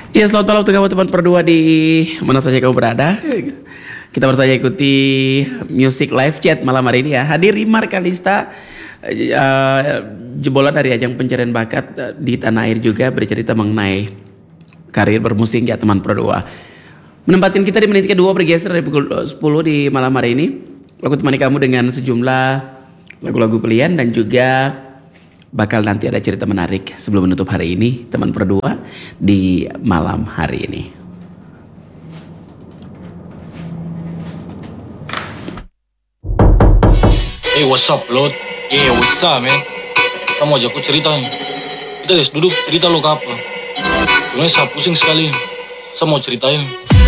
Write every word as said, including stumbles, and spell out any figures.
Ya, selamat malam untuk kamu teman berdua di mana saja kamu berada. Kita baru saja ikuti Music Live Chat malam hari ini ya. Hadir Rimar Kalista, uh, jebolan dari ajang pencarian bakat di tanah air juga, bercerita mengenai karir bermusik ya teman berdua. Menempatkan kita di menit kedua, bergeser dari pukul sepuluh di malam hari ini. Aku temani kamu dengan sejumlah lagu-lagu pilihan dan juga bakal nanti ada cerita menarik sebelum menutup hari ini teman berdua di malam hari ini. Hey, what's up, Lord? Hey, what's up, man? Kamu ajak aku cerita nih. Kita guys duduk cerita lo ke apa? Sebenarnya saya pusing sekali. Saya mau ceritain.